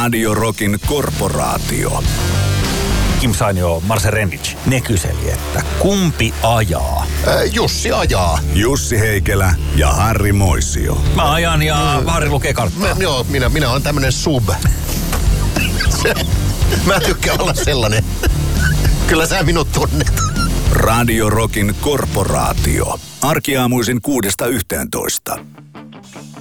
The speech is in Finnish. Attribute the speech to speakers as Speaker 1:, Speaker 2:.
Speaker 1: Radio Rockin korporaatio.
Speaker 2: Kim Sainio, Marcel Rendic, ne kyseli, että kumpi ajaa?
Speaker 3: Jussi ajaa.
Speaker 1: Jussi Heikelä ja Harri Moisio.
Speaker 2: Mä ajan ja Harri lukee karttaa.
Speaker 3: Minä olen tämmönen sub. Mä tykkään olla sellainen. Kyllä sä minut tunnet.
Speaker 1: Radio Rockin korporaatio. Arkiaamuisin 6–11.